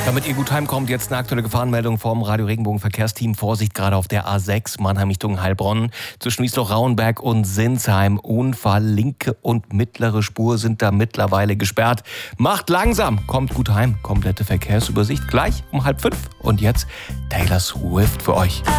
Damit ihr gut heimkommt, jetzt eine aktuelle Gefahrenmeldung vom Radio Regenbogen Verkehrsteam. Vorsicht gerade auf der A6 Mannheim Richtung Heilbronn. Zwischen Wiesloch-Rauenberg und Sinsheim. Unfall, linke und mittlere Spur sind da mittlerweile gesperrt. Macht langsam, kommt gut heim. Komplette Verkehrsübersicht gleich um 4:30. Und jetzt Taylor Swift für euch.